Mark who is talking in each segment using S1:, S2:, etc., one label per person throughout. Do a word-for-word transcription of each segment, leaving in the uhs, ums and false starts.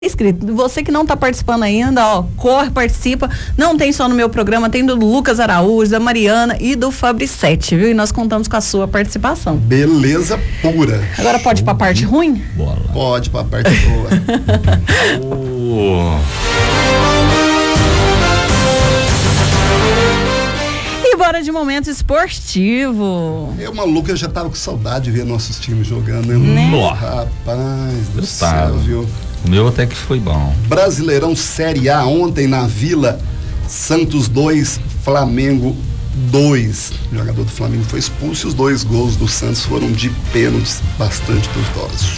S1: Inscrito, você que não está participando ainda, ó, corre, participa, não tem só no meu programa, tem do Lucas Araújo, da Mariana e do Fabricete, viu? E nós contamos com a sua participação.
S2: Beleza pura.
S1: Agora pode ir pra parte ruim?
S2: Bola. Pode pra parte boa.
S1: oh. E bora de momento esportivo.
S2: Eu, maluco, eu já tava com saudade de ver nossos times jogando, né?
S1: né?
S2: Rapaz do
S3: eu
S2: céu,
S3: tava.
S2: viu?
S3: O meu até que foi bom.
S2: Brasileirão Série A ontem na Vila, Santos dois, Flamengo dois. O jogador do Flamengo foi expulso e os dois gols do Santos foram de pênaltis bastante duvidosos.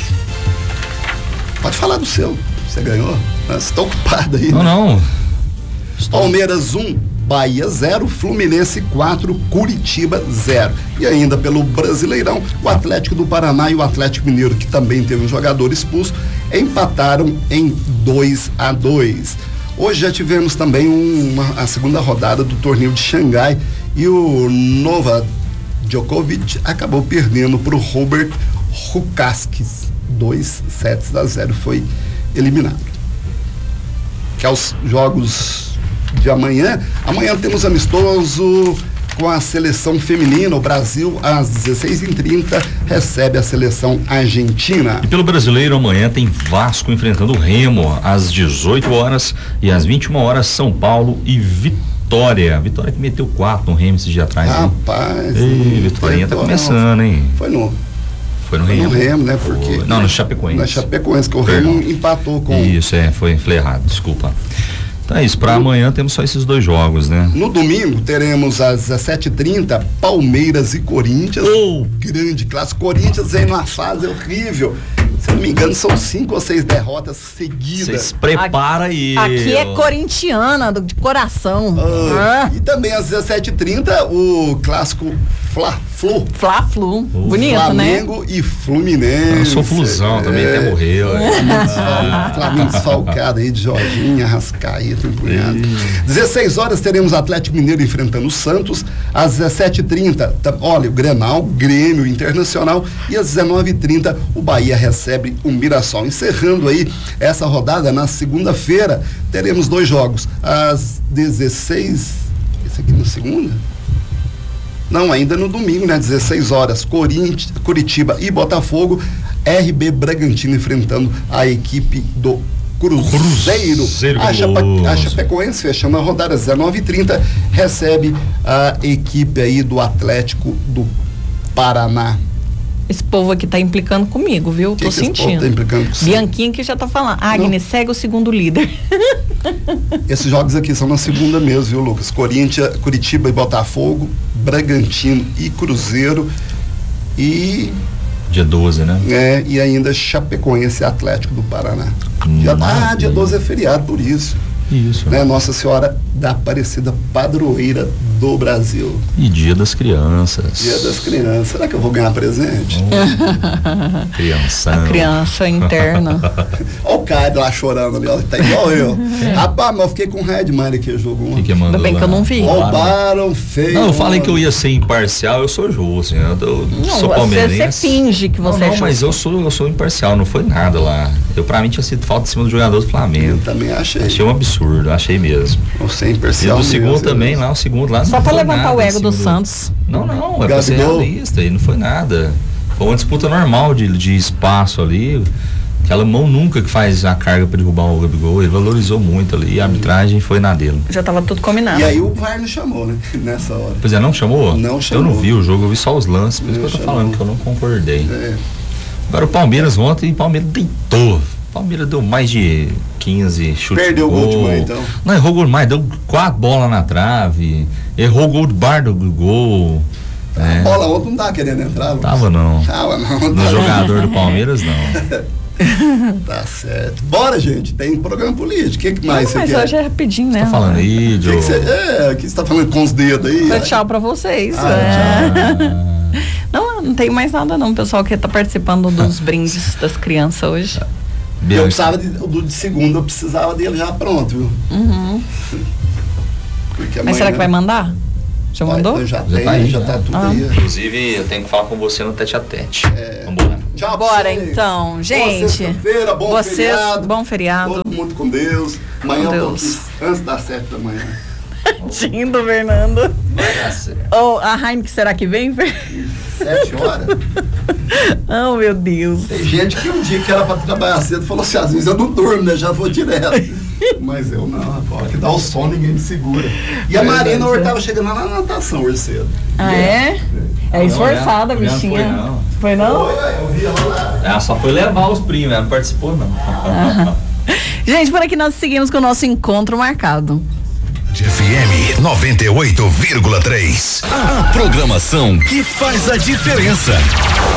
S2: Pode falar do seu. Você ganhou? Você tá ocupado aí.
S3: Não,
S2: né?
S3: não. Estou...
S2: Palmeiras um, Bahia zero, Fluminense quatro, Curitiba zero. E ainda pelo Brasileirão, o Atlético do Paraná e o Atlético Mineiro, que também teve um jogador expulso, empataram em dois a dois. Hoje já tivemos também uma, a segunda rodada do torneio de Xangai e o Novak Djokovic acabou perdendo para o Robert Hukaskis, dois sets a zero, foi eliminado. Que aos jogos de amanhã, amanhã temos amistoso com a seleção feminina. O Brasil às dezesseis e trinta recebe a seleção argentina.
S3: E pelo Brasileiro amanhã tem Vasco enfrentando o Remo às dezoito horas e às vinte e uma horas São Paulo e Vitória. Vitória que meteu quatro no Remo esse dia atrás.
S2: Rapaz,
S3: Ei, Vitorinha tá começando, hein?
S2: Foi no
S3: Foi no
S2: foi
S3: Remo.
S2: no Remo, né? Porque
S3: foi, não, no Chapecoense.
S2: Na Chapecoense, que o
S3: Perdão.
S2: Remo empatou com...
S3: Isso, é, foi, falei errado, desculpa. Então é isso, pra no, amanhã temos só esses dois jogos, né?
S2: No domingo teremos às dezessete e trinta Palmeiras e Corinthians.
S3: Oh.
S2: Grande clássico. Corinthians vem numa fase horrível. Se eu não me engano, são cinco ou seis derrotas seguidas.
S3: Vocês prepara aí.
S1: Aqui é corintiana, do, de coração.
S2: Ah, ah. E também às dezessete e trinta o clássico Fla-Flu.
S1: Fla-Flu. Oh. Bonito,
S2: Flamengo,
S1: né?
S2: Flamengo e Fluminense.
S3: Eu sou flusão, é. também até morreu. É.
S2: Ah. Flamengo desfalcado aí de Jorginho, Arrascaeta, empunhado. dezesseis horas teremos Atlético Mineiro enfrentando o Santos. Às dezessete e trinta, tá, olha, o Grenal, Grêmio, Internacional. E às dezenove e trinta o Bahia recebe o Mirassol. Encerrando aí essa rodada, na segunda-feira teremos dois jogos. Às dezesseis, esse aqui na segunda? Não, ainda no domingo, né? dezesseis horas, Corinthians, Curitiba e Botafogo, R B Bragantino enfrentando a equipe do Cruzeiro.
S3: Cruzeiro
S2: a, Chapa, a Chapecoense, fechando a rodada às dezenove e trinta, recebe a equipe aí do Atlético do Paraná.
S1: Esse povo aqui tá implicando comigo, viu?
S2: Que
S1: Tô
S2: que
S1: sentindo.
S2: Tá implicando com
S1: Bianquinho que já tá falando. Agnes, segue o segundo líder.
S2: Esses jogos aqui são na segunda mesmo, viu, Lucas? Corinthians, Curitiba e Botafogo, Bragantino e Cruzeiro e...
S3: Dia doze, né?
S2: É, e ainda Chapecoense e Atlético do Paraná. Dia, ah, dia doze é feriado, por isso.
S3: Isso.
S2: Né? Nossa Senhora da Aparecida, padroeira do Brasil.
S3: E Dia das Crianças.
S2: Dia das Crianças. Será que eu vou ganhar presente?
S3: Oh. Crianção.
S1: A criança interna.
S2: Olha o Caio lá chorando ali, ó. Tá igual eu. É. Rapaz, mas eu fiquei com raiva demais daquele jogo.
S3: Que que mandou
S1: Ainda bem
S3: lá?
S1: que eu não vi.
S2: Roubaram feio.
S3: Não, eu falei que eu ia ser imparcial, eu sou justo. Eu, eu
S1: não,
S3: sou palmeirense.
S1: Você finge que você
S3: não,
S1: é
S3: não,
S1: justo.
S3: mas eu sou, eu sou imparcial, não foi nada lá. Eu, pra mim, tinha sido falta em cima do jogador do Flamengo.
S2: Eu também achei.
S3: Achei um absurdo, achei mesmo.
S2: Você é imparcial.
S3: E o segundo
S2: mesmo,
S3: também, lá, o segundo lá.
S1: Só pra levantar o ego do Santos.
S3: Não, não, é pra ser realista, e não foi nada. Foi uma disputa normal de, de espaço ali. Aquela mão nunca que faz a carga para derrubar o Gabigol, ele valorizou muito ali, e a arbitragem foi na dele.
S1: Já tava tudo combinado.
S2: E aí o V A R não chamou, né? Nessa hora.
S3: Pois é, não chamou?
S2: Não chamou.
S3: Eu não vi o jogo, eu vi só os lances, por isso que eu tô
S2: chamou.
S3: falando que eu não concordei.
S2: É.
S3: Agora o Palmeiras ontem, o Palmeiras deitou. O Palmeiras deu mais de quinze chutes.
S2: Perdeu o gol de manhã, então.
S3: Não, errou gol mais, deu quatro bolas na trave, errou o gol do bar do gol.
S2: A
S3: é.
S2: bola ontem não tava querendo entrar, Lucas.
S3: Tava não.
S2: Tava não.
S3: No
S2: Tava.
S3: jogador do Palmeiras, não.
S2: Tá certo. Bora, gente. Tem programa político. O que, que mais
S1: não,
S2: você
S1: mas
S2: quer?
S1: hoje é rapidinho, né?
S3: Tá falando aí,
S2: que
S3: Joe?
S2: que cê, é, o que você tá falando com os dedos aí?
S1: Foi tchau pra vocês.
S2: Ah,
S1: é.
S2: tchau.
S1: Não, não tem mais nada não, pessoal que tá participando dos brindes das crianças hoje.
S2: Eu precisava de, do de segunda, eu precisava dele já pronto, viu?
S1: Uhum.
S2: Porque
S1: Mas será que vai mandar? Já mandou?
S2: Já,
S3: já
S2: tem,
S3: tá aí,
S2: já
S3: já.
S2: tá tudo
S1: Ah.
S2: aí.
S3: Inclusive, eu tenho que falar com você no tete a tete.
S2: É.
S3: Vambora.
S2: Tchau.
S1: Bora então, gente.
S2: Boa sexta-feira, bom
S1: Vocês,
S2: feriado.
S1: Bom feriado.
S2: Todo mundo com Deus. Amanhã
S1: com
S2: eu tô
S1: Deus.
S2: aqui antes das sete da manhã.
S1: Tadinho do Fernando. Oh, a Heineken, será que vem?
S2: Sete horas?
S1: Oh, meu Deus.
S2: Tem gente que um dia que era pra trabalhar cedo falou assim, às vezes eu não durmo, né? Já vou direto. Mas eu não, agora que dá o sono, ninguém me segura. E a
S1: Verdade,
S2: Marina hoje
S1: é.
S2: tava chegando lá na natação hoje cedo.
S1: Ah, é? É esforçada,
S3: não, não,
S1: bichinha.
S3: não foi, não.
S1: Foi não?
S2: Oi, eu vi ela lá.
S3: Ela só foi levar os primos, ela não participou não.
S1: Aham. Gente, por aqui nós seguimos com o nosso encontro marcado.
S4: F M noventa e oito vírgula três. A programação que faz a diferença.